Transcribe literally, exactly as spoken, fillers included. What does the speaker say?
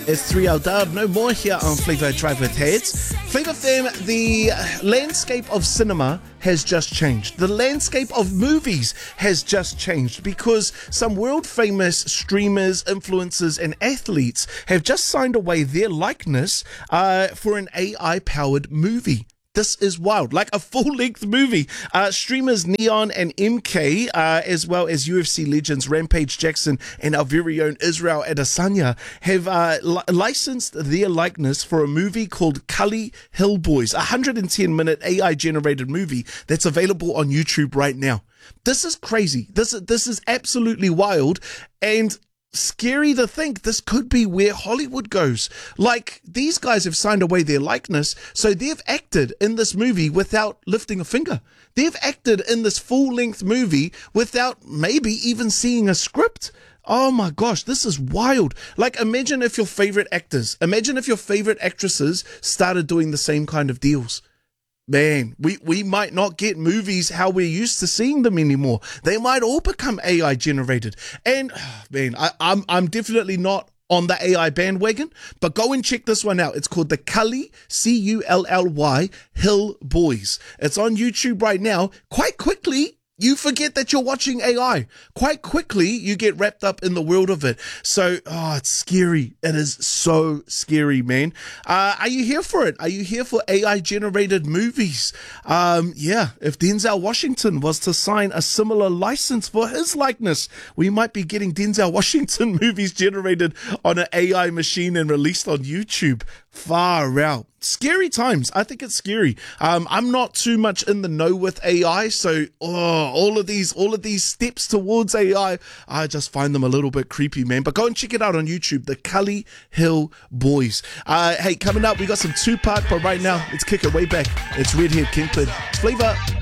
It's three L Dub, no more here on Flavor Drive with Heads. Flavor Fam, the landscape of cinema has just changed. The landscape of movies has just changed because some world famous streamers, influencers and athletes have just signed away their likeness uh, for an A I powered movie. This is wild, like a full-length movie. Uh, streamers Neon and M K, uh, as well as U F C legends Rampage Jackson and our very own Israel Adesanya, have uh, li- licensed their likeness for a movie called Cully Hill Boys, a one hundred ten minute A I-generated movie that's available on YouTube right now. This is crazy. This is, this is absolutely wild, and scary to think this could be where Hollywood goes. Like, these guys have signed away their likeness, so they've acted in this movie without lifting a finger. They've acted in this full-length movie without maybe even seeing a script. Oh my gosh, this is wild. Like, imagine if your favorite actors, imagine if your favorite actresses started doing the same kind of deals. Man, we, we might not get movies how we're used to seeing them anymore. They might all become A I generated. And man, I, I'm I'm definitely not on the A I bandwagon, but go and check this one out. It's called the Cully, C U L L Y, Hill Boys. It's on YouTube right now. Quite quickly, you forget that you're watching A I. Quite quickly, you get wrapped up in the world of it. So, oh, it's scary. It is so scary, man. Uh, are you here for it? Are you here for A I-generated movies? Um, yeah, if Denzel Washington was to sign a similar license for his likeness, we might be getting Denzel Washington movies generated on an A I machine and released on YouTube. Far out. Scary times. I think it's scary. Um, I'm not too much in the know with A I, so oh, all of these, all of these steps towards A I, I just find them a little bit creepy, man. But go and check it out on YouTube, the Cully Hill Boys. Uh, hey, coming up, we got some Tupac, but right now, let's kick it way back. It's Redhead Kingpin. Flavor.